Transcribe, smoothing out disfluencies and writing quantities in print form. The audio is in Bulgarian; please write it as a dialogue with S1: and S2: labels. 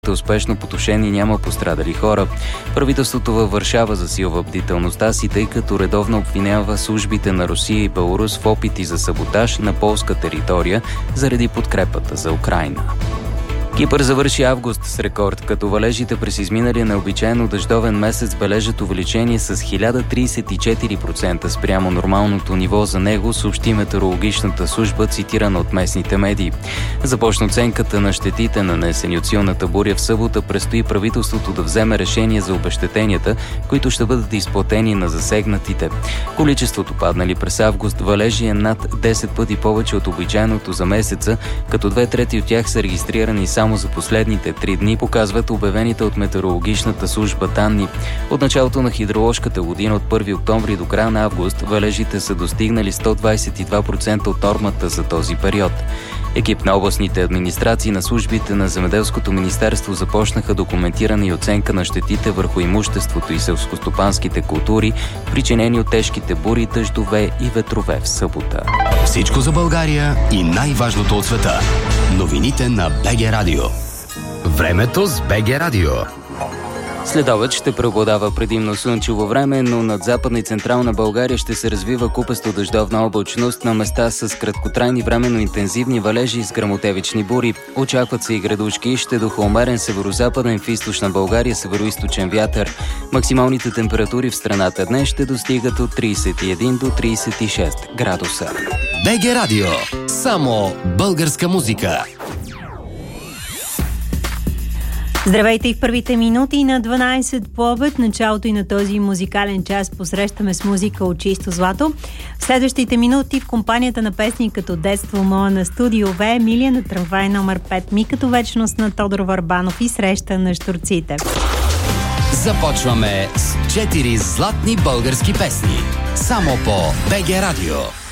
S1: успешно потушен и няма пострадали хора. Правителството във Варшава засилва бдителността си, тъй като редовно обвинява службите на Русия и Беларус в опити за саботаж на полска територия заради подкрепата за Украйна. Кипър завърши август с рекорд, като валежите през изминалия необичайно дъждовен месец бележат увеличение с 1034% спрямо нормалното ниво за него, съобщи метеорологичната служба, цитирана от местните медии. Започна оценката на щетите, нанесени от силната буря в събота. Предстои правителството да вземе решение за обезщетенията, които ще бъдат изплатени на засегнатите. Количеството паднали през август валежи е над 10 пъти повече от обичайното за месеца, като 2/3 от тях са регистрирани само за последните 3 дни, показват обявените от метеорологичната служба данни. От началото на хидроложката година, от 1 октомври до края на август, валежите са достигнали 122% от нормата за този период. Екип на областните администрации на службите на Земеделското министерство започнаха документиране и оценка на щетите върху имуществото и селскостопанските култури, причинени от тежките бури, дъждове и ветрове в събота.
S2: Всичко за България и най-важното от света. Новините на БГ Радио. Времето с БГ Радио.
S1: Следобед ще преобладава предимно слънчево време, но над Западна и Централна България ще се развива купесто дъждовна облачност, на места с краткотрайни временно интензивни валежи с гръмотевични бури. Очакват се и градушки, ще духа умерен северозападен, в източна България североизточен вятър. Максималните температури в страната днес ще достигат от 31 до 36 градуса.
S2: БГ Радио. Само българска музика.
S3: Здравейте и в първите минути на 12 по обед, началото и на този музикален час посрещаме с музика от чисто злато. В следващите минути в компанията на песни като Детство мое на Студио В, Емилия на трамвай номер 5, Ми като вечност на Тодор Върбанов и Среща на щурците.
S2: Започваме с 4 златни български песни. Само по БГ Радио.